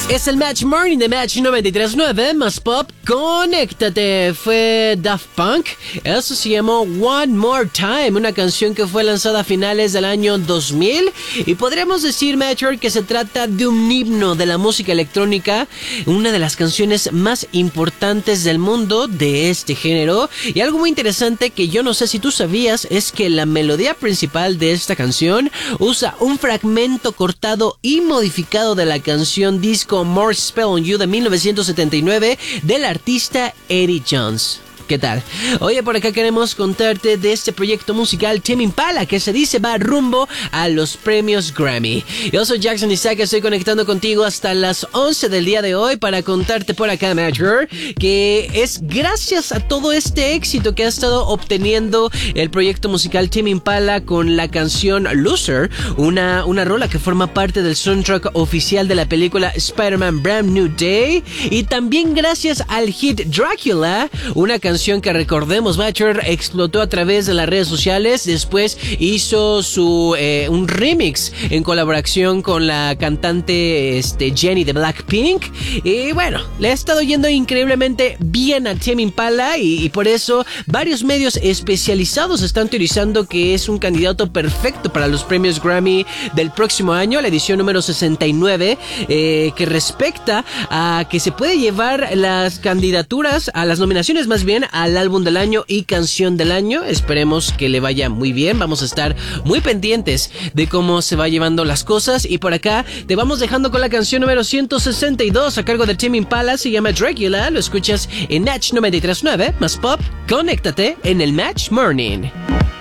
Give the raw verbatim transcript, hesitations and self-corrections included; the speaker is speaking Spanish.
Es el Match Morning de Match noventa y tres punto nueve, más pop, conéctate. Fue Daft Punk, eso se llamó One More Time, una canción que fue lanzada a finales del año dos mil. Y podríamos decir, Matcher, que se trata de un himno de la música electrónica, una de las canciones más importantes del mundo de este género. Y algo muy interesante que yo no sé si tú sabías es que la melodía principal de esta canción usa un fragmento cortado y modificado de la canción disco More Spell on You de mil novecientos setenta y nueve del artista Eddie Jones. ¿Qué tal? Oye, por acá queremos contarte de este proyecto musical Tame Impala, que se dice va rumbo a los premios Grammy. Yo soy Jackson Isaac, estoy conectando contigo hasta las once del día de hoy para contarte por acá, Major, que es gracias a todo este éxito que ha estado obteniendo el proyecto musical Tame Impala con la canción Loser, una, una rola que forma parte del soundtrack oficial de la película Spider-Man Brand New Day, y también gracias al hit Dracula, una canción que, recordemos, Matcher, explotó a través de las redes sociales. Después hizo su eh, un remix en colaboración con la cantante este, Jennie de Blackpink. Y bueno, le ha estado yendo increíblemente bien a Tame Impala, y, y por eso varios medios especializados están teorizando que es un candidato perfecto para los premios Grammy del próximo año, la edición número sesenta y nueve, eh, que respecta a que se puede llevar las candidaturas, a las nominaciones más bien, al álbum del año y canción del año. Esperemos que le vaya muy bien. Vamos a estar muy pendientes de cómo se va llevando las cosas. Y por acá te vamos dejando con la canción número ciento sesenta y dos a cargo de Tame Impala. Se llama Dracula. Lo escuchas en Match noventa y tres punto nueve más pop. Conéctate en el Match Morning.